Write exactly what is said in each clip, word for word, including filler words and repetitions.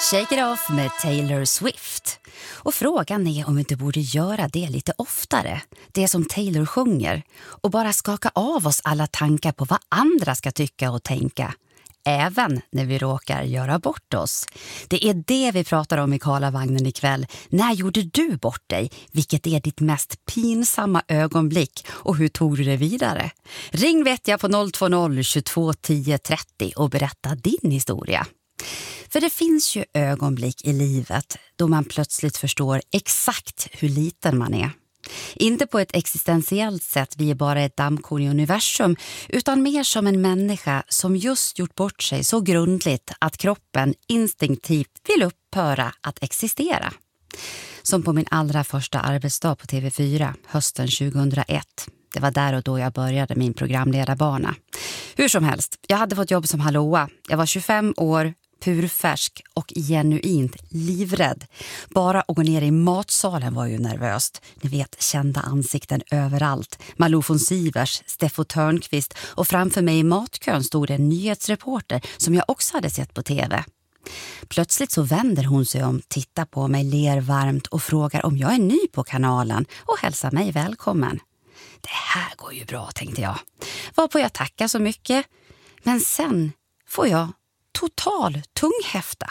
Shake It Off med Taylor Swift. Och frågan är om vi inte borde göra det lite oftare. Det som Taylor sjunger. Och bara skaka av oss alla tankar på vad andra ska tycka och tänka. Även när vi råkar göra bort oss. Det är det vi pratar om i Karlavagnen ikväll. När gjorde du bort dig? Vilket är ditt mest pinsamma ögonblick? Och hur tog du det vidare? Ring vet jag på noll två noll tjugotvå tio trettio och berätta din historia. För det finns ju ögonblick i livet då man plötsligt förstår exakt hur liten man är. Inte på ett existentiellt sätt, vi är bara ett dammkorn i universum, utan mer som en människa som just gjort bort sig så grundligt att kroppen instinktivt vill upphöra att existera. Som på min allra första arbetsdag på T V fyra hösten tjugohundraett. Det var där och då jag började min programledarbana. Hur som helst, jag hade fått jobb som hallåa. Jag var tjugofem år, purfärsk och genuint livrädd. Bara att gå ner i matsalen var ju nervöst. Ni vet, kända ansikten överallt. Malou von Sivers, Steffo Törnqvist och framför mig i matkön stod en nyhetsreporter som jag också hade sett på tv. Plötsligt så vänder hon sig om, tittar på mig, ler varmt och frågar om jag är ny på kanalen och hälsar mig välkommen. Det här går ju bra, tänkte jag. Varpå jag tackar så mycket. Men sen får jag total tunghäfta.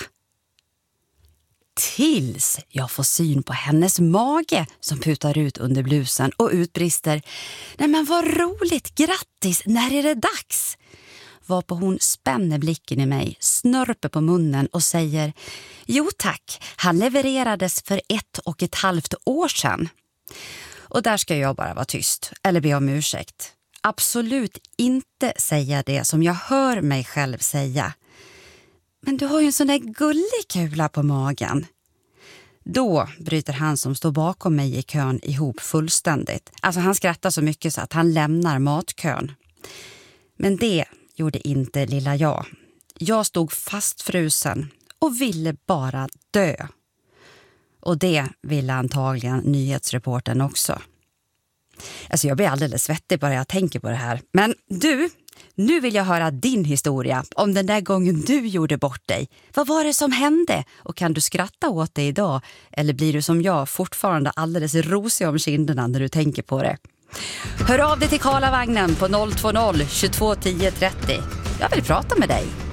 Tills jag får syn på hennes mage som putar ut under blusen och utbrister: nej men vad roligt, grattis, när är det dags? Varpå hon spänner blicken i mig, snörper på munnen och säger: jo tack, han levererades för ett och ett halvt år sedan. Och där ska jag bara vara tyst, eller be om ursäkt. Absolut inte säga det som jag hör mig själv säga. Men du har ju en sån där gullig kula på magen. Då bryter han som står bakom mig i kön ihop fullständigt. Alltså han skrattar så mycket så att han lämnar matkön. Men det gjorde inte lilla jag. Jag stod fastfrusen och ville bara dö. Och det ville antagligen nyhetsreportern också. Alltså jag blir alldeles svettig bara jag tänker på det här. Men du, nu vill jag höra din historia om den där gången du gjorde bort dig. Vad var det som hände? Och kan du skratta åt det idag? Eller blir du som jag fortfarande alldeles rosig om kinderna när du tänker på det? Hör av dig till Karlavagnen på noll två noll tjugotvå tio trettio. Jag vill prata med dig.